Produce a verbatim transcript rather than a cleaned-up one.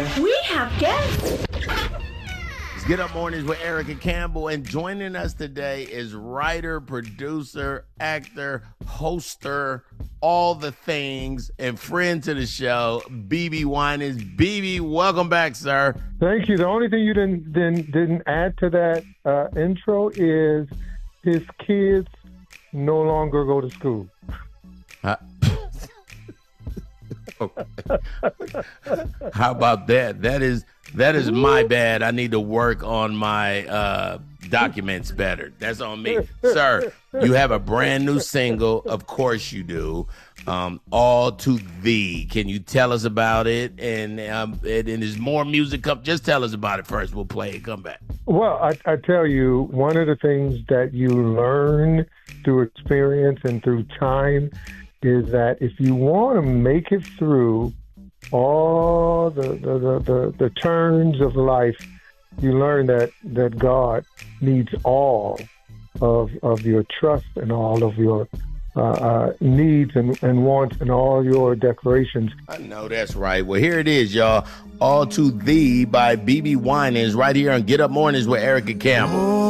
boy. We have guests. It's Get Up Mornings with Erica Campbell, and joining us today is writer, producer, actor, hoster, all the things, and friend to the show, B B Winans. B B, welcome back, sir. Thank you. The only thing you didn't didn't, didn't add to that uh, intro is his kids no longer go to school. Uh, How about that? That is that is my bad. I need to work on my uh, documents better. That's on me, sir. You have a brand new single, of course you do. Um, All to Thee. Can you tell us about it? And um, and, and there's more music up. Just tell us about it first. We'll play it. Come back. Well, I, I tell you, one of the things that you learn through experience and through time is that if you want to make it through all the the, the, the the turns of life, you learn that, that God needs all of of your trust and all of your uh, uh, needs and, and wants and all your declarations. I know that's right. Well, here it is, y'all. All to Thee by B B Winans right here on Get Up Mornings with Erica Campbell.